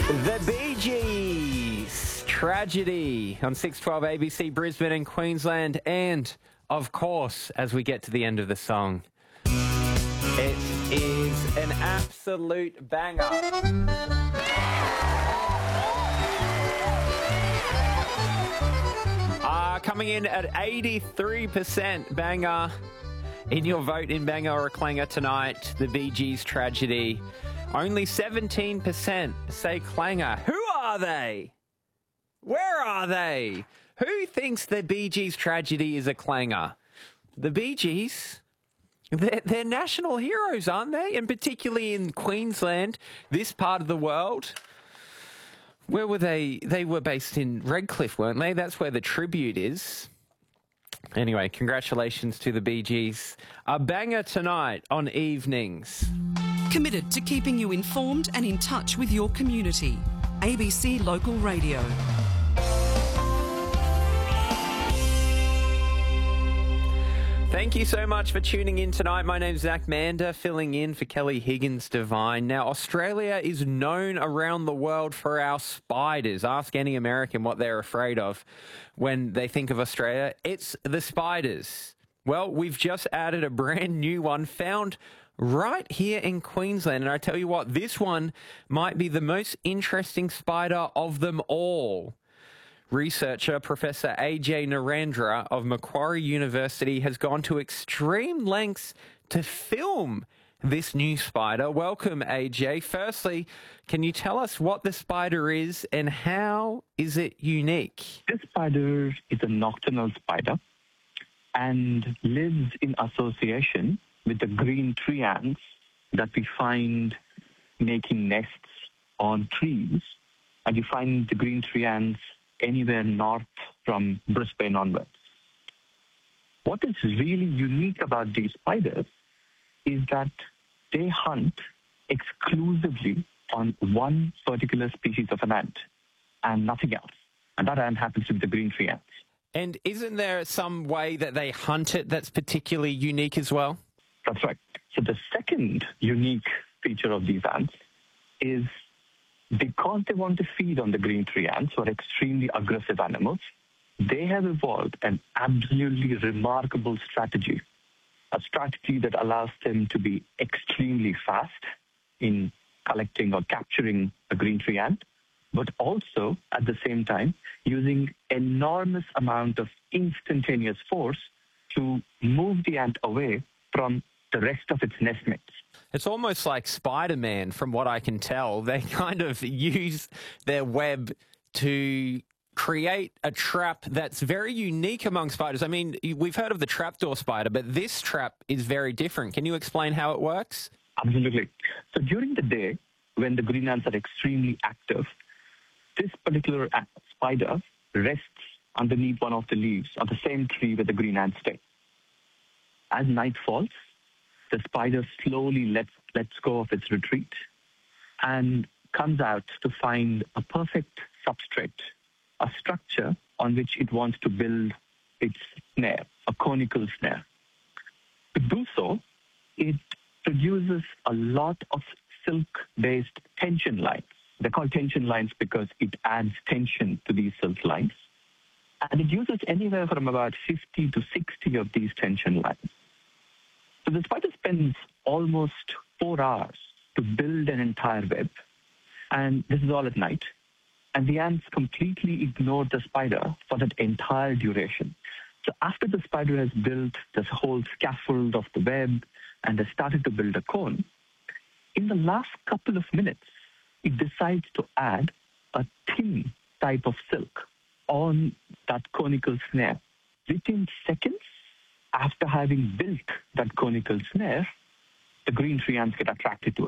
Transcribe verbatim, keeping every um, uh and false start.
The Bee Gees, Tragedy on six twelve A B C Brisbane and Queensland. And, of course, as we get to the end of the song, it is an absolute banger. Uh, coming in at eighty-three percent banger in your vote in banger or clanger tonight, the Bee Gees, Tragedy. Only seventeen percent say clanger. Who are they? Where are they? Who thinks the Bee Gees, Tragedy is a clanger? The Bee Gees, they're, they're national heroes, aren't they? And particularly in Queensland, this part of the world. Where were they? They were based in Redcliffe, weren't they? That's where the tribute is. Anyway, congratulations to the Bee Gees. A banger tonight on Evenings. Committed to keeping you informed and in touch with your community. A B C Local Radio. Thank you so much for tuning in tonight. My name's Zach Mander, filling in for Kelly Higgins-Devine. Now, Australia is known around the world for our spiders. Ask any American what they're afraid of when they think of Australia. It's the spiders. Well, we've just added a brand new one found right here in Queensland. And I tell you what, this one might be the most interesting spider of them all. Researcher Professor A J Narendra of Macquarie University has gone to extreme lengths to film this new spider. Welcome, A J. Firstly, can you tell us what the spider is and how is it unique? This spider is a nocturnal spider and lives in association with the green tree ants that we find making nests on trees. And you find the green tree ants anywhere north from Brisbane onwards. What is really unique about these spiders is that they hunt exclusively on one particular species of an ant and nothing else. And that ant happens to be the green tree ants. And isn't there some way that they hunt it that's particularly unique as well? That's right. So the second unique feature of these ants is because they want to feed on the green tree ants, who are extremely aggressive animals, they have evolved an absolutely remarkable strategy, a strategy that allows them to be extremely fast in collecting or capturing a green tree ant, but also at the same time using enormous amount of instantaneous force to move the ant away from the rest of its nestmates. It's almost like Spider-Man, from what I can tell. They kind of use their web to create a trap that's very unique among spiders. I mean, we've heard of the trapdoor spider, but this trap is very different. Can you explain how it works? Absolutely. So during the day, when the green ants are extremely active, this particular spider rests underneath one of the leaves on the same tree where the green ants stay. As night falls, the spider slowly lets, lets go of its retreat and comes out to find a perfect substrate, a structure on which it wants to build its snare, a conical snare. To do so, it produces a lot of silk-based tension lines. They're called tension lines because it adds tension to these silk lines. And it uses anywhere from about fifty to sixty of these tension lines. So the spider spends almost four hours to build an entire web, and this is all at night. And the ants completely ignore the spider for that entire duration. So after the spider has built this whole scaffold of the web and has started to build a cone, in the last couple of minutes, it decides to add a thin type of silk on that conical snare. Within seconds, after having built that conical snare, the green tree ants get attracted to it.